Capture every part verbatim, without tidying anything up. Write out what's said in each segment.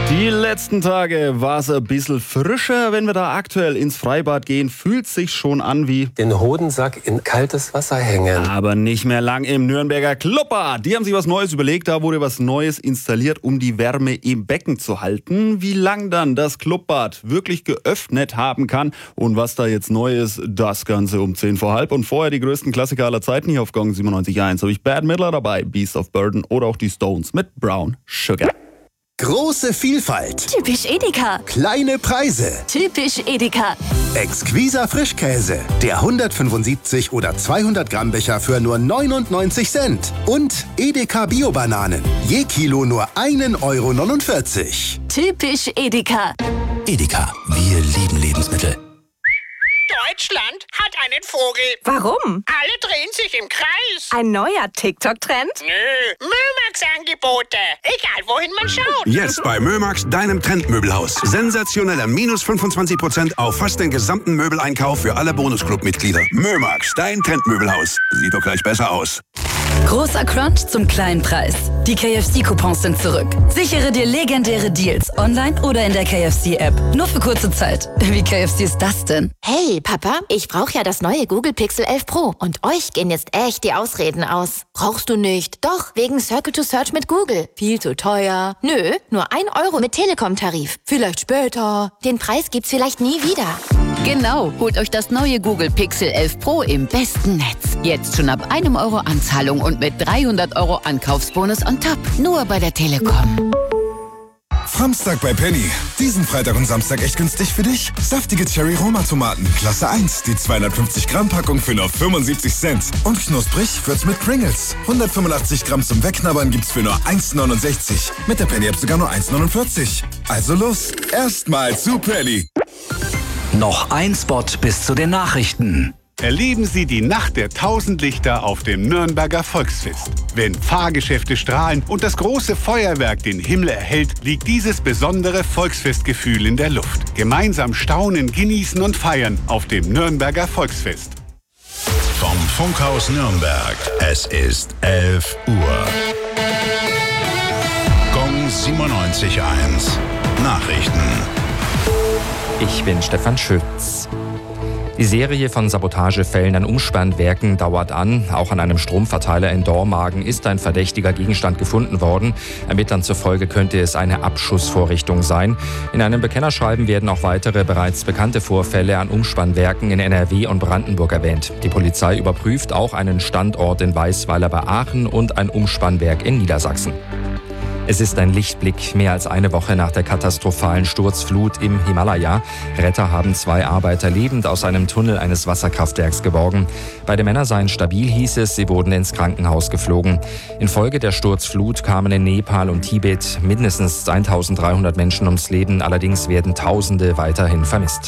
Die letzten Tage war es ein bisschen frischer. Wenn wir da aktuell ins Freibad gehen, fühlt sich schon an wie den Hodensack in kaltes Wasser hängen. Aber nicht mehr lang im Nürnberger Clubbad. Die haben sich was Neues überlegt. Da wurde was Neues installiert, um die Wärme im Becken zu halten. Wie lang dann das Clubbad wirklich geöffnet haben kann und was da jetzt neu ist, das Ganze um zehn vor halb. Und vorher die größten Klassiker aller Zeiten hier auf Gong siebenundneunzig Komma eins. Habe ich Bad Midler dabei, Beast of Burden oder auch die Stones mit Brown Sugar. Große Vielfalt. Typisch Edeka. Kleine Preise. Typisch Edeka. Exquiser Frischkäse. Der hundertfünfundsiebzig oder zweihundert Gramm Becher für nur neunundneunzig Cent. Und Edeka Bio-Bananen. Je Kilo nur ein Euro neunundvierzig. Typisch Edeka. Edeka. Wir lieben Lebensmittel. Deutschland hat einen Vogel. Warum? Alle drehen sich im Kreis. Ein neuer TikTok-Trend? Nö, Mömax-Angebote. Egal, wohin man schaut. Jetzt bei Mömax, deinem Trendmöbelhaus. Sensationeller minus fünfundzwanzig Prozent auf fast den gesamten Möbeleinkauf für alle Bonusclub-Mitglieder. Mömax, dein Trendmöbelhaus. Sieht doch gleich besser aus. Großer Crunch zum kleinen Preis. Die K F C-Coupons sind zurück. Sichere dir legendäre Deals online oder in der K F C-App. Nur für kurze Zeit. Wie K F C ist das denn? Hey, Papa, ich brauche ja das neue Google Pixel elf Pro. Und euch gehen jetzt echt die Ausreden aus. Brauchst du nicht? Doch, wegen Circle to Search mit Google. Viel zu teuer. Nö, nur ein Euro mit Telekom-Tarif. Vielleicht später. Den Preis gibt's vielleicht nie wieder. Genau, holt euch das neue Google Pixel elf Pro im besten Netz. Jetzt schon ab einem Euro Anzahlung und mit dreihundert Euro Ankaufsbonus on top. Nur bei der Telekom. Samstag bei Penny. Diesen Freitag und Samstag echt günstig für dich. Saftige Cherry-Roma-Tomaten, Klasse eins. Die zweihundertfünfzig Gramm Packung für nur fünfundsiebzig Cent. Und knusprig wird's mit Pringles. hundertfünfundachtzig Gramm zum Wegknabbern gibt's für nur eins neunundsechzig. Mit der Penny-App sogar nur eins neunundvierzig. Also los, erstmal zu Penny. Noch ein Spot bis zu den Nachrichten. Erleben Sie die Nacht der tausend Lichter auf dem Nürnberger Volksfest. Wenn Fahrgeschäfte strahlen und das große Feuerwerk den Himmel erhellt, liegt dieses besondere Volksfestgefühl in der Luft. Gemeinsam staunen, genießen und feiern auf dem Nürnberger Volksfest. Vom Funkhaus Nürnberg. Es ist elf Uhr. Gong siebenundneunzig Komma eins. Nachrichten. Ich bin Stefan Schütz. Die Serie von Sabotagefällen an Umspannwerken dauert an. Auch an einem Stromverteiler in Dormagen ist ein verdächtiger Gegenstand gefunden worden. Ermittlern zufolge könnte es eine Abschussvorrichtung sein. In einem Bekennerschreiben werden auch weitere bereits bekannte Vorfälle an Umspannwerken in N R W und Brandenburg erwähnt. Die Polizei überprüft auch einen Standort in Weißweiler bei Aachen und ein Umspannwerk in Niedersachsen. Es ist ein Lichtblick, mehr als eine Woche nach der katastrophalen Sturzflut im Himalaya. Retter haben zwei Arbeiter lebend aus einem Tunnel eines Wasserkraftwerks geborgen. Beide Männer seien stabil, hieß es, sie wurden ins Krankenhaus geflogen. Infolge der Sturzflut kamen in Nepal und Tibet mindestens eintausenddreihundert Menschen ums Leben, allerdings werden Tausende weiterhin vermisst.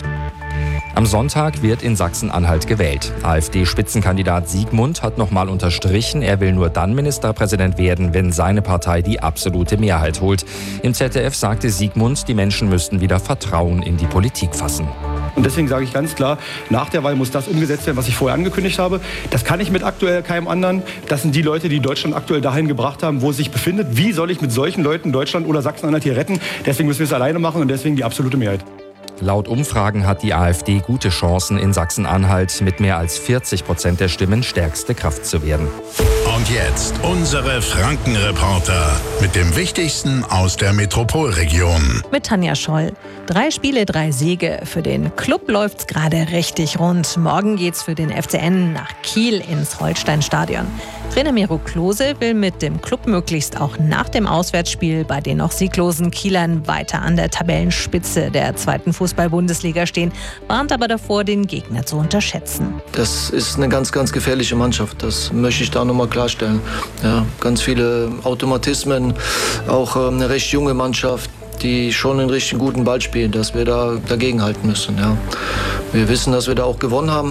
Am Sonntag wird in Sachsen-Anhalt gewählt. AfD-Spitzenkandidat Siegmund hat nochmal unterstrichen, er will nur dann Ministerpräsident werden, wenn seine Partei die absolute Mehrheit holt. Im Z D F sagte Siegmund, die Menschen müssten wieder Vertrauen in die Politik fassen. Und deswegen sage ich ganz klar, nach der Wahl muss das umgesetzt werden, was ich vorher angekündigt habe. Das kann ich mit aktuell keinem anderen. Das sind die Leute, die Deutschland aktuell dahin gebracht haben, wo es sich befindet. Wie soll ich mit solchen Leuten Deutschland oder Sachsen-Anhalt hier retten? Deswegen müssen wir es alleine machen und deswegen die absolute Mehrheit. Laut Umfragen hat die AfD gute Chancen, in Sachsen-Anhalt mit mehr als vierzig Prozent der Stimmen stärkste Kraft zu werden. Und jetzt unsere Franken-Reporter mit dem Wichtigsten aus der Metropolregion. Mit Tanja Scholl. Drei Spiele, drei Siege. Für den Club läuft's gerade richtig rund. Morgen geht's für den F C N nach Kiel ins Holsteinstadion. Trainer Miro Klose will mit dem Club möglichst auch nach dem Auswärtsspiel bei den noch sieglosen Kielern weiter an der Tabellenspitze der zweiten Fußball-Bundesliga stehen, warnt aber davor, den Gegner zu unterschätzen. Das ist eine ganz, ganz gefährliche Mannschaft. Das möchte ich da nochmal klarstellen. Ja, ganz viele Automatismen, auch eine recht junge Mannschaft, die schon einen richtig guten Ball spielen, dass wir da dagegen halten müssen. Ja. Wir wissen, dass wir da auch gewonnen haben.